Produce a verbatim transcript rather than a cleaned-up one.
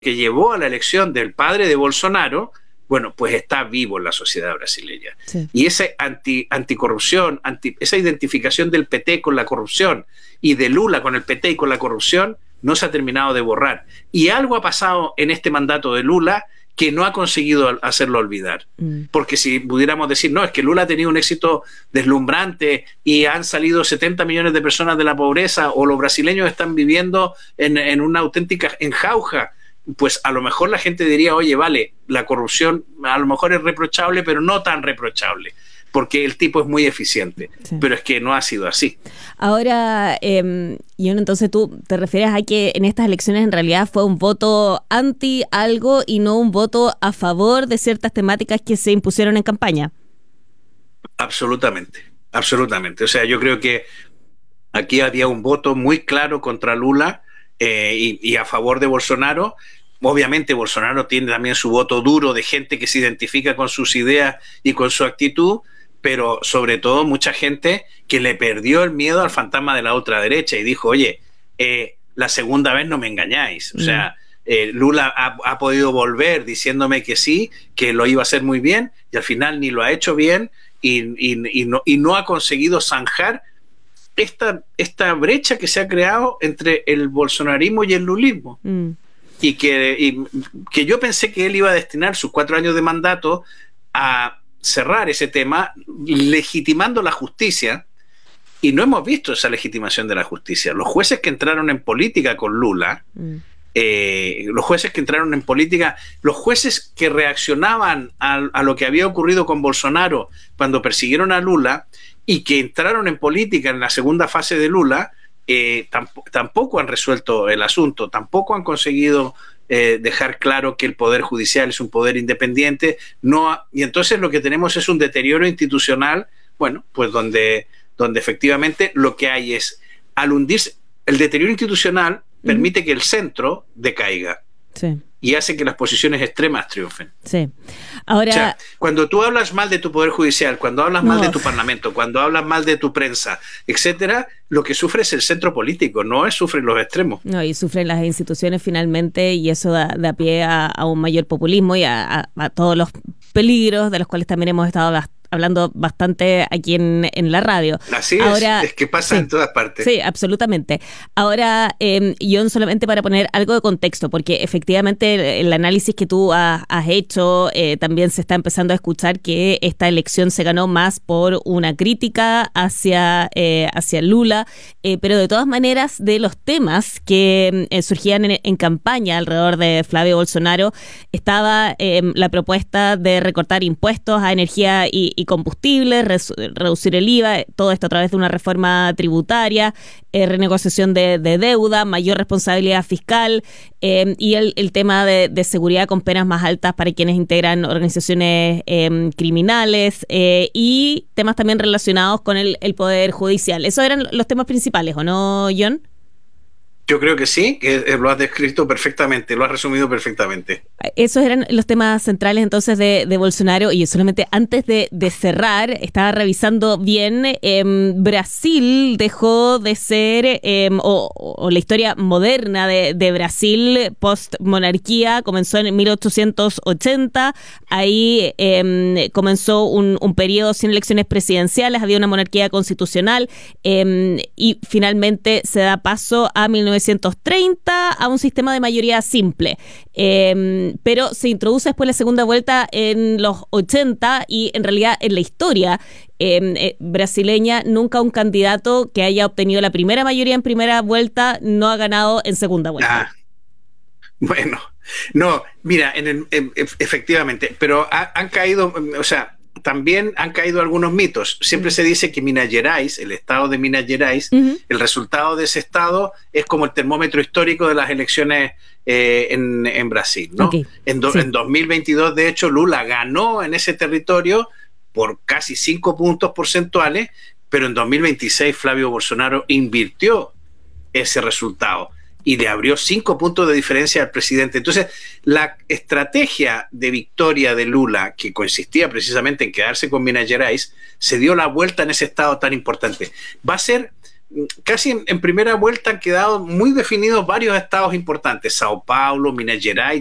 que llevó a la elección del padre de Bolsonaro, bueno, pues está vivo en la sociedad brasileña. Sí. Y esa anti, anticorrupción, anti, esa identificación del P T con la corrupción y de Lula con el P T y con la corrupción no se ha terminado de borrar. Y algo ha pasado en este mandato de Lula que no ha conseguido hacerlo olvidar. Mm. Porque si pudiéramos decir, no, es que Lula ha tenido un éxito deslumbrante y han salido setenta millones de personas de la pobreza, o los brasileños están viviendo en, en una auténtica enjauja, pues a lo mejor la gente diría, oye, vale, la corrupción a lo mejor es reprochable, pero no tan reprochable, porque el tipo es muy eficiente. Sí. Pero es que no ha sido así. Ahora, eh, John, entonces tú te refieres a que en estas elecciones en realidad fue un voto anti algo y no un voto a favor de ciertas temáticas que se impusieron en campaña. Absolutamente, absolutamente. O sea, yo creo que aquí había un voto muy claro contra Lula eh, y, y a favor de Bolsonaro. Obviamente Bolsonaro tiene también su voto duro de gente que se identifica con sus ideas y con su actitud, pero sobre todo mucha gente que le perdió el miedo al fantasma de la ultraderecha y dijo, oye, eh, la segunda vez no me engañáis. O mm. sea, eh, Lula ha, ha podido volver diciéndome que sí, que lo iba a hacer muy bien, y al final ni lo ha hecho bien y, y, y, no, y no ha conseguido zanjar esta, esta brecha que se ha creado entre el bolsonarismo y el lulismo. Mm. Y, que, y que yo pensé que él iba a destinar sus cuatro años de mandato a cerrar ese tema, legitimando la justicia, y no hemos visto esa legitimación de la justicia. Los jueces que entraron en política con Lula, mm. eh, los jueces que entraron en política, los jueces que reaccionaban a, a lo que había ocurrido con Bolsonaro cuando persiguieron a Lula y que entraron en política en la segunda fase de Lula, eh, tamp- tampoco han resuelto el asunto, tampoco han conseguido Eh, dejar claro que el Poder Judicial es un poder independiente, no ha, y entonces lo que tenemos es un deterioro institucional, bueno, pues donde, donde efectivamente lo que hay es, al hundirse, el deterioro institucional uh-huh. permite que el centro decaiga. Sí. Y hace que las posiciones extremas triunfen. Sí. Ahora, o sea, cuando tú hablas mal de tu Poder Judicial, cuando hablas no. mal de tu Parlamento, cuando hablas mal de tu prensa, etcétera, lo que sufre es el centro político, no es sufren los extremos. No, y sufren las instituciones finalmente, y eso da, da pie a, a un mayor populismo y a, a, a todos los peligros de los cuales también hemos estado bastante hablando bastante aquí en, en la radio. Así Ahora, es, es que pasa sí, en todas partes. Sí, absolutamente. Ahora, eh, John, solamente para poner algo de contexto, porque efectivamente el, el análisis que tú has, has hecho, eh, también se está empezando a escuchar que esta elección se ganó más por una crítica hacia, eh, hacia Lula, eh, pero de todas maneras, de los temas que eh, surgían en, en campaña alrededor de Flavio Bolsonaro, estaba eh, la propuesta de recortar impuestos a energía y y combustibles, res, reducir el I V A, todo esto a través de una reforma tributaria, eh, renegociación de, de deuda, mayor responsabilidad fiscal eh, y el, el tema de, de seguridad con penas más altas para quienes integran organizaciones eh, criminales eh, y temas también relacionados con el, el Poder Judicial. Esos eran los temas principales, ¿o no, John? Yo creo que sí, que lo has descrito perfectamente, lo has resumido perfectamente. Esos eran los temas centrales entonces de, de Bolsonaro. Y solamente antes de, de cerrar, estaba revisando bien, eh, Brasil dejó de ser, eh, o, o la historia moderna de, de Brasil post-monarquía comenzó en mil ochocientos ochenta, ahí eh, comenzó un, un periodo sin elecciones presidenciales, había una monarquía constitucional eh, y finalmente se da paso a mil novecientos treinta a un sistema de mayoría simple, eh, pero se introduce después la segunda vuelta en los ochenta y en realidad en la historia eh, eh, brasileña nunca un candidato que haya obtenido la primera mayoría en primera vuelta no ha ganado en segunda vuelta. Ah, bueno, no, mira, en el, en, efectivamente, pero ha, han caído, o sea, también han caído algunos mitos. Siempre se dice que Minas Gerais, el estado de Minas Gerais, uh-huh. el resultado de ese estado es como el termómetro histórico de las elecciones eh, en, en Brasil, ¿no? Okay. En, do, sí. en dos mil veintidós, de hecho, Lula ganó en ese territorio por casi cinco puntos porcentuales, pero en dos mil veintiséis Flavio Bolsonaro invirtió ese resultado y le abrió cinco puntos de diferencia al presidente. Entonces, la estrategia de victoria de Lula, que consistía precisamente en quedarse con Minas Gerais, se dio la vuelta en ese estado tan importante. Va a ser, casi en, en primera vuelta han quedado muy definidos varios estados importantes: Sao Paulo, Minas Gerais,